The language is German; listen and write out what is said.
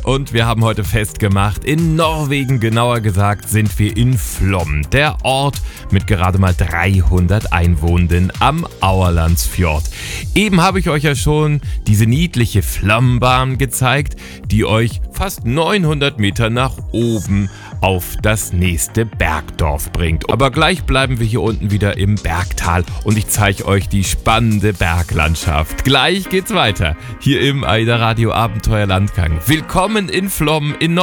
Und wir haben heute festgemacht, in Norwegen, genauer gesagt, sind wir in Flåm, der Ort mit gerade mal 300 Einwohnern am Aurlandsfjord. Eben habe ich euch ja schon diese niedliche Flåmbahn gezeigt, die euch fast 900 Meter nach oben auf das nächste Bergdorf bringt. Aber gleich bleiben wir hier unten wieder im Bergtal und ich zeige euch die spannende Berglandschaft. Gleich geht's weiter, hier im AIDA Radio Abenteuer Landgang. Willkommen in Flåm in Norwegen.